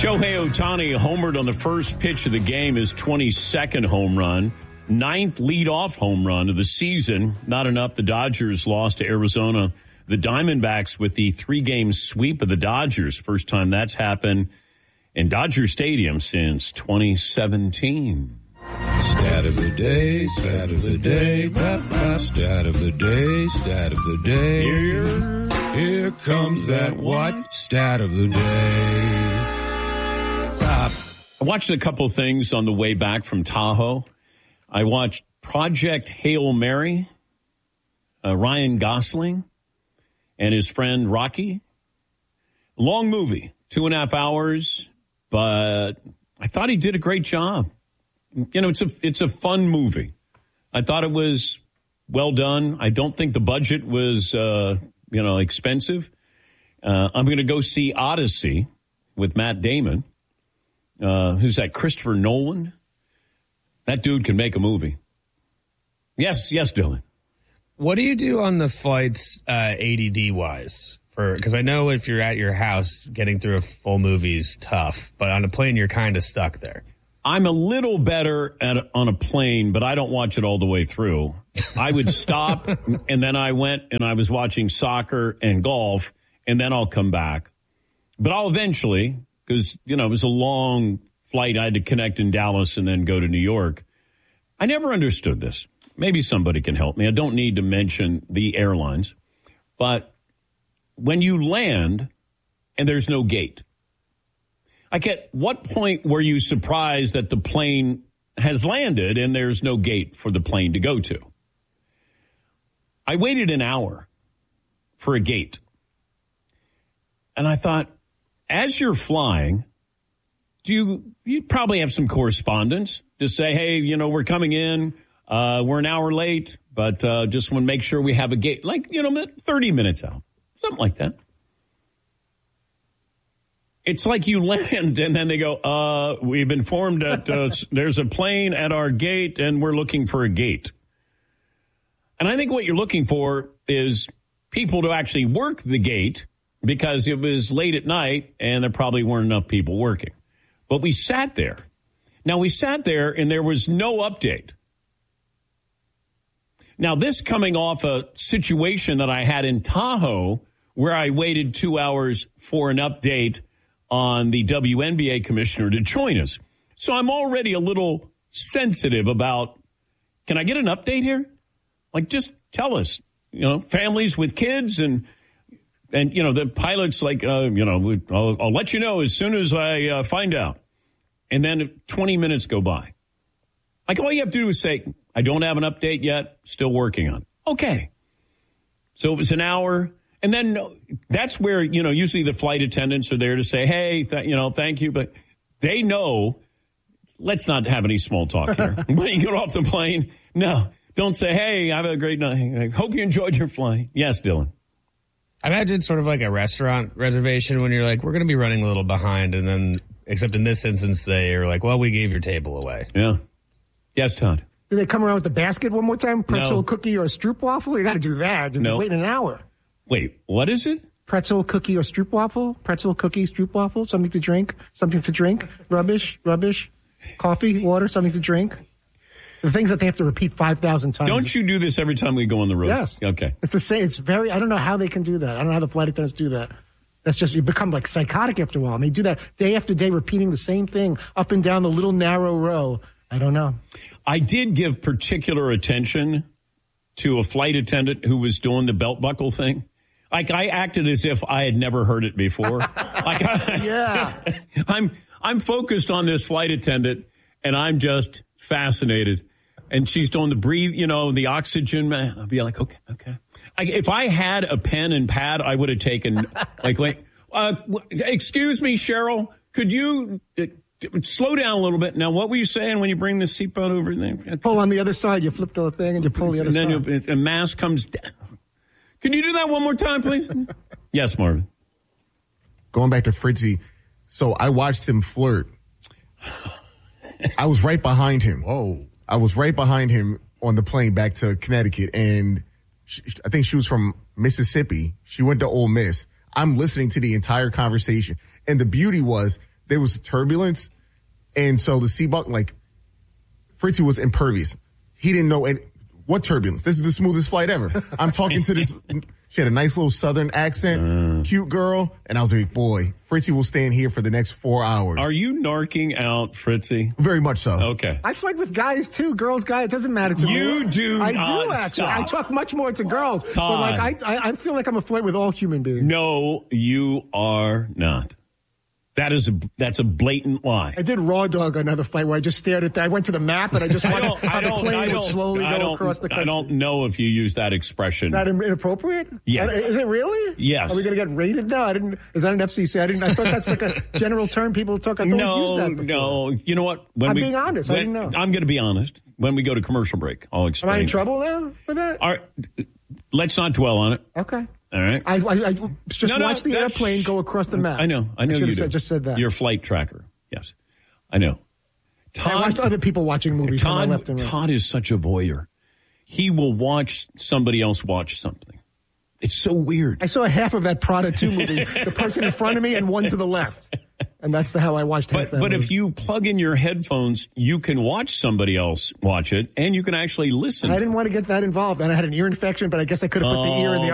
Shohei Ohtani homered on the first pitch of the game, his 22nd home run, 9th leadoff home run of the season. Not enough. The Dodgers lost to Arizona. The Diamondbacks with the 3-game sweep of the Dodgers. First time that's happened in Dodger Stadium since 2017. Stat of the day, stat of the day, stat of the day, stat of the day. Here comes that what? Stat of the day. I watched a couple things on the way back from Tahoe. I watched Project Hail Mary, Ryan Gosling and his friend Rocky. Long movie, 2.5 hours, but I thought he did a great job. You know, it's a fun movie. I thought it was well done. I don't think the budget was, expensive. I'm going to go see Odyssey with Matt Damon. Who's that? Christopher Nolan. That dude can make a movie. Yes, Dylan. What do you do on the flights, ADD-wise? Because I know if you're at your house, getting through a full movie is tough, but on a plane, you're kind of stuck there. I'm a little better on a plane, but I don't watch it all the way through. I would stop, and then I went and I was watching soccer and golf, and then I'll come back. But I'll eventually, because, it was a long flight. I had to connect in Dallas and then go to New York. I never understood this. Maybe somebody can help me. I don't need to mention the airlines. But when you land and there's no gate, like at what point were you surprised that the plane has landed and there's no gate for the plane to go to? I waited an hour for a gate. And I thought, as you're flying, you probably have some correspondence to say, hey, we're coming in. We're an hour late, but just want to make sure we have a gate. 30 minutes out. Something like that. It's like you land and then they go, we've informed that there's a plane at our gate and we're looking for a gate. And I think what you're looking for is people to actually work the gate because it was late at night and there probably weren't enough people working. But we sat there. Now, we sat there and there was no update. Now, this coming off a situation that I had in Tahoe where I waited 2 hours for an update on the WNBA commissioner to join us. So I'm already a little sensitive about, can I get an update here? Just tell us, families with kids and the pilot's like, I'll let you know as soon as I find out. And then 20 minutes go by. All you have to do is say, I don't have an update yet, still working on it. Okay. So it was an hour. And then that's where, usually the flight attendants are there to say, hey, thank you. But they know, let's not have any small talk here. When you get off the plane, no, don't say, hey, have a great night. I hope you enjoyed your flight. Yes, Dylan. I imagine sort of like a restaurant reservation when you're like, we're going to be running a little behind. And then, except in this instance, they are like, well, we gave your table away. Yeah. Yes, Todd. Do they come around with the basket one more time? Pretzel, cookie, or a stroopwafel? You got to do that. You're waiting an hour. Wait, what is it? Pretzel, cookie, or stroopwafel? Pretzel, cookie, stroopwafel? Something to drink? Rubbish? Coffee, water, something to drink? The things that they have to repeat 5,000 times. Don't you do this every time we go on the road? Yes. Okay. It's the same. It's very, I don't know how they can do that. I don't know how the flight attendants do that. That's just, you become like psychotic after a while. And they do that day after day, repeating the same thing up and down the little narrow row. I don't know. I did give particular attention to a flight attendant who was doing the belt buckle thing. I acted as if I had never heard it before. Yeah. I'm focused on this flight attendant, and I'm just fascinated. And she's doing the breathe, the oxygen. Man, I'll be like, okay. If I had a pen and pad, I would have taken, excuse me, Cheryl, could you slow down a little bit. Now, what were you saying when you bring the seatbelt over there? Pull on the other side. You flip the thing and you pull the other side. And then a mask comes down. Can you do that one more time, please? Yes, Marvin. Going back to Fritzy, so I watched him flirt. I was right behind him. Whoa. I was right behind him on the plane back to Connecticut, and I think she was from Mississippi. She went to Ole Miss. I'm listening to the entire conversation, and the beauty was there was turbulence. And so the seatbelt, like, Fritzy was impervious. He didn't know what turbulence. This is the smoothest flight ever. I'm talking to this. She had a nice little Southern accent, cute girl. And I was like, boy, Fritzy will stay in here for the next 4 hours. Are you narking out, Fritzy? Very much so. Okay. I fight with guys too, girls, guys. It doesn't matter to me. You do I not do actually. stop. I talk much more to girls. But Todd. like I feel like I'm a flirt with all human beings. No, you are not. That's a blatant lie. I did Raw Dog another fight where I just stared at that. I went to the map and I just watched how the plane would slowly go across the country. I don't know if you use that expression. That inappropriate? Yeah. Is it really? Yes. Are we going to get rated now? Is that an FCC? I thought that's like a general term people talk. I thought we used that before. No. You know what? I'm being honest. I didn't know. I'm going to be honest. When we go to commercial break, I'll explain. Am I in trouble now for that? All right. Let's not dwell on it. Okay. All right. I just watched the airplane go across the map. I know you do. Just said that. Your flight tracker. Yes. I know. I watched other people watching movies from my left and right. Todd is such a voyeur. He will watch somebody else watch something. It's so weird. I saw half of that Prada 2 movie, the person in front of me and one to the left. And that's how I watched half that movie. But if you plug in your headphones, you can watch somebody else watch it, and you can actually listen. I didn't want to get that involved. And I had an ear infection, but I guess I could have put the ear in the